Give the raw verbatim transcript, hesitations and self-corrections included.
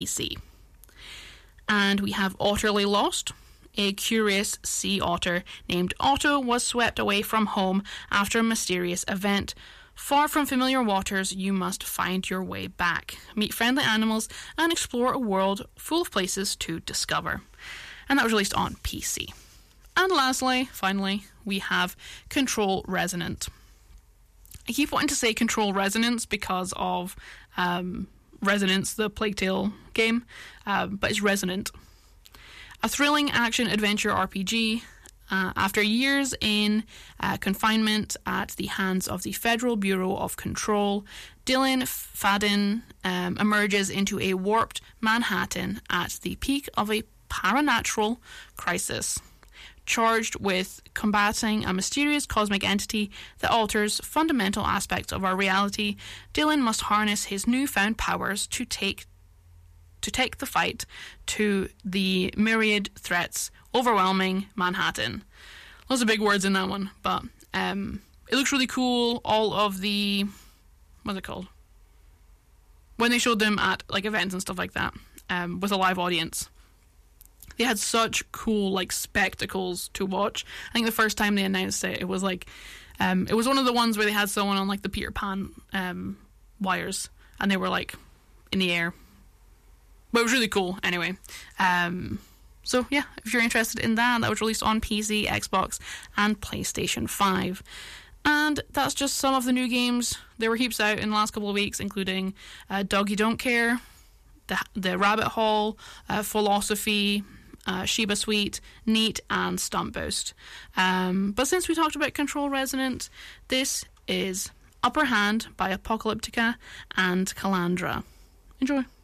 C. And we have Otterly Lost. A curious sea otter named Otto was swept away from home after a mysterious event. Far from familiar waters, you must find your way back, meet friendly animals, and explore a world full of places to discover. And that was released on P C. And lastly, finally, we have Control Resonant. I keep wanting to say Control Resonance because of um, Resonance, the Plague Tale game, um, but it's Resonant. A thrilling action-adventure R P G. Uh, after years in uh, confinement at the hands of the Federal Bureau of Control, Dylan Faden um, emerges into a warped Manhattan at the peak of a paranatural crisis. Charged with combating a mysterious cosmic entity that alters fundamental aspects of our reality, Dylan must harness his newfound powers to take to take the fight to the myriad threats overwhelming Manhattan. Lots of big words in that one, but um, it looks really cool. All of the, what's it called? When they showed them at like events and stuff like that, um, with a live audience, they had such cool like spectacles to watch. I think the first time they announced it, it was like, um, it was one of the ones where they had someone on like the Peter Pan um, wires, and they were like in the air. But it was really cool anyway. Um, so yeah, if you're interested in that, that was released on P C, Xbox, and PlayStation five. And that's just some of the new games. There were heaps out in the last couple of weeks, including uh, Doggy Don't Care, the, the Rabbit Hole, uh, Philosophy, uh, Sheba Suite, Neat, and Stunt Boost. Um, but since we talked about Control Resonant, this is Upper Hand by Apocalyptica and Calandra. Enjoy.